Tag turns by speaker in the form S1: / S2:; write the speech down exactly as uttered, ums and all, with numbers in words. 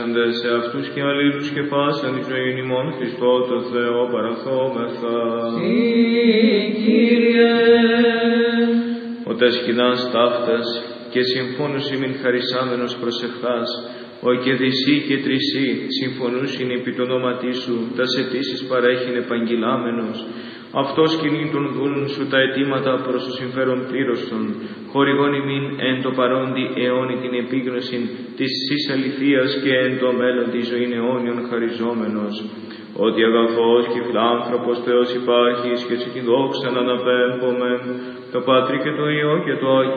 S1: έσχοντες σε αυτούς και αλλήλους και πάσαν τη ζωή ημών Χριστό το Θεό παραθόμεθα.
S2: Συ, Κύριε.
S1: Οτες κοινάς ταύτας και συμφώνους ημιν χαρισάμενος προσευχάς, ο και δυσί και τρισί συμφωνούσιν επί το ονόματί σου, τας αιτήσεις παρέχειν επαγγειλάμενος, αυτός κινεί των δούλων σου τα αιτήματα προς το συμφέρον πλήρωστον, χορηγών ημίν εν το παρόντι αιώνι την επίγνωση της εις αληθείας και εν το μέλλοντι ζωήν αιώνιον χαριζόμενος. Ότι αγαθός και φιλάνθρωπος Θεός υπάρχεις και σε την δόξα να αναπέμπομεν, το Πατρί και το Υιό και το Άγιο